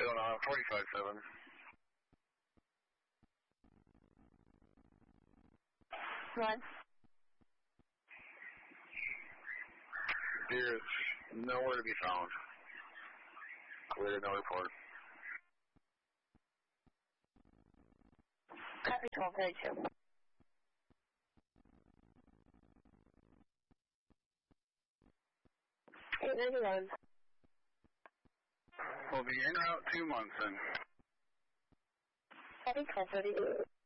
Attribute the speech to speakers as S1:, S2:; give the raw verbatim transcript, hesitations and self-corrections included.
S1: on forty-five seven.
S2: One.
S1: Deer is nowhere to be found. Clear, no report.
S2: Copy twelve thirty-two. eight ninety-one.
S1: We'll be in route two months then.
S2: Copy twelve thirty-two.